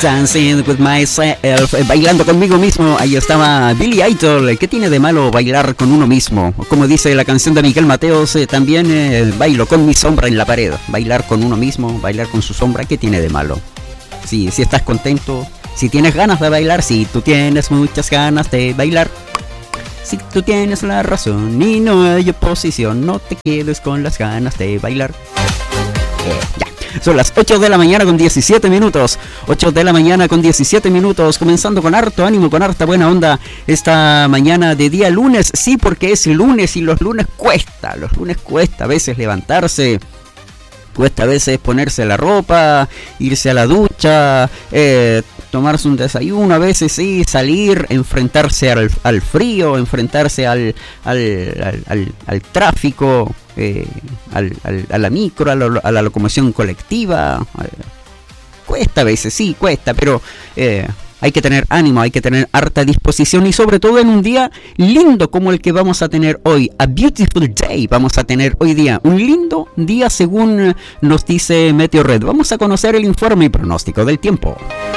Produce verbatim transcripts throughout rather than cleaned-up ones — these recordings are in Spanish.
Dancing with myself, eh, bailando conmigo mismo. Ahí estaba Billy Idol. ¿Qué tiene de malo bailar con uno mismo? Como dice la canción de Miguel Mateos, eh, también eh, bailo con mi sombra en la pared. Bailar con uno mismo, bailar con su sombra, ¿qué tiene de malo? Si, si estás contento, si tienes ganas de bailar, si tú tienes muchas ganas de bailar, si tú tienes la razón y no hay oposición, no te quedes con las ganas de bailar. Eh, ya. Son las ocho de la mañana con diecisiete minutos. ocho de la mañana con diecisiete minutos. Comenzando con harto ánimo, con harta buena onda. Esta mañana de día lunes. Sí, porque es lunes y los lunes cuesta. Los lunes cuesta a veces levantarse. Cuesta a veces ponerse la ropa, irse a la ducha, eh, tomarse un desayuno, a veces sí, salir, enfrentarse al, al frío, enfrentarse al, al, al, al, al tráfico, eh, al, al, a la micro, a la, a la locomoción colectiva. Cuesta a veces, sí, cuesta, pero... Eh, hay que tener ánimo, hay que tener harta disposición y sobre todo en un día lindo como el que vamos a tener hoy. A beautiful day vamos a tener hoy día. Un lindo día según nos dice Meteorred. Vamos a conocer el informe y pronóstico del tiempo.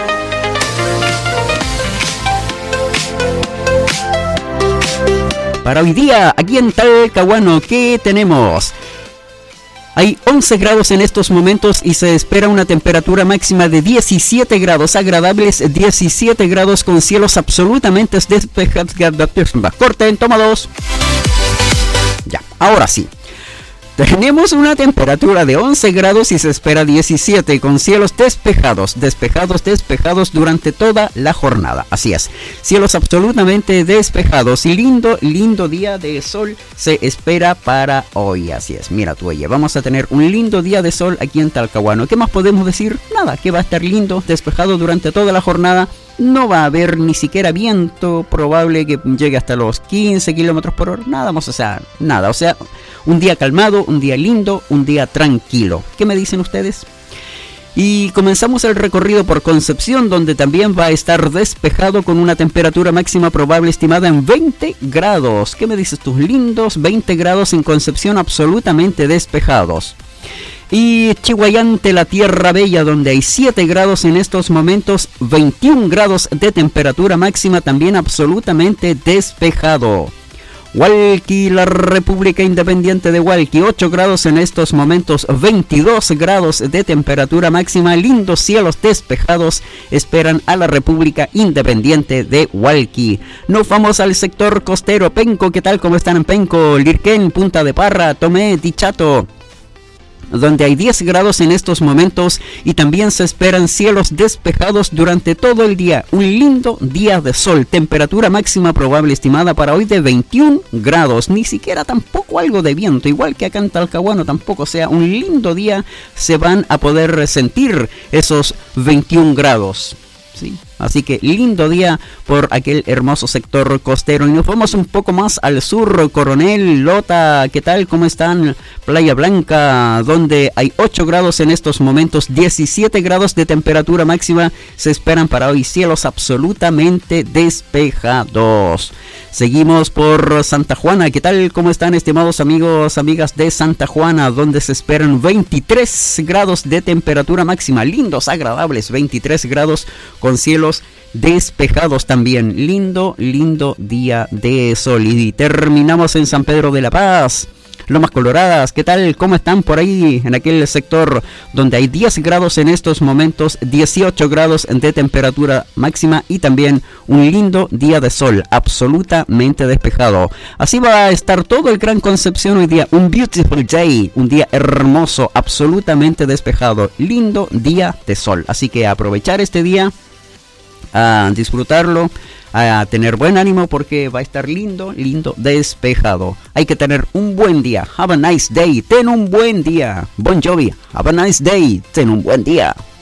Para hoy día, aquí en Talcahuano, ¿qué tenemos? Hay once grados en estos momentos y se espera una temperatura máxima de diecisiete grados, agradables diecisiete grados con cielos absolutamente despejados. Corten, toma dos. Ya, ahora sí. Tenemos una temperatura de once grados y se espera diecisiete con cielos despejados, despejados, despejados durante toda la jornada. Así es, cielos absolutamente despejados y lindo, lindo día de sol se espera para hoy. Así es, mira tú, oye, vamos a tener un lindo día de sol aquí en Talcahuano. ¿Qué más podemos decir? Nada, que va a estar lindo, despejado durante toda la jornada. No va a haber ni siquiera viento, probable que llegue hasta los quince kilómetros por hora. Nada más, o sea, nada, o sea, un día calmado, un día lindo, un día tranquilo. ¿Qué me dicen ustedes? Y comenzamos el recorrido por Concepción, donde también va a estar despejado con una temperatura máxima probable estimada en veinte grados. ¿Qué me dices tus lindos? veinte grados en Concepción absolutamente despejados. Y Chihuayante, la tierra bella, donde hay siete grados en estos momentos, veintiún grados de temperatura máxima, también absolutamente despejado. Hualqui, la República Independiente de Hualqui, ocho grados en estos momentos, veintidós grados de temperatura máxima, lindos cielos despejados esperan a la República Independiente de Hualqui. Nos vamos al sector costero, Penco, ¿qué tal? ¿Cómo están en Penco? Lirquén, Punta de Parra, Tomé, Dichato, donde hay diez grados en estos momentos y también se esperan cielos despejados durante todo el día. Un lindo día de sol, temperatura máxima probable estimada para hoy de veintiún grados, ni siquiera tampoco algo de viento, igual que acá en Talcahuano tampoco, o sea, un lindo día se van a poder sentir esos veintiún grados. Sí, así que lindo día por aquel hermoso sector costero. Y nos vamos un poco más al sur, Coronel, Lota, ¿qué tal? ¿Cómo están? Playa Blanca, donde hay ocho grados en estos momentos, diecisiete grados de temperatura máxima se esperan para hoy, cielos absolutamente despejados. Seguimos por Santa Juana, ¿qué tal? ¿Cómo están, estimados amigos, amigas de Santa Juana, donde se esperan veintitrés grados de temperatura máxima, lindos, agradables, veintitrés grados con cielos despejados también. Lindo, lindo día de sol. Y terminamos en San Pedro de la Paz, Lomas Coloradas, ¿qué tal? ¿Cómo están por ahí en aquel sector donde hay diez grados en estos momentos, dieciocho grados de temperatura máxima y también un lindo día de sol, absolutamente despejado? Así va a estar todo el Gran Concepción hoy día, un beautiful day, un día hermoso, absolutamente despejado, lindo día de sol. Así que aprovechar este día, a disfrutarlo, a tener buen ánimo porque va a estar lindo, lindo, despejado. Hay que tener un buen día. Have a nice day. Ten un buen día. Bon Jovi. Have a nice day. Ten un buen día.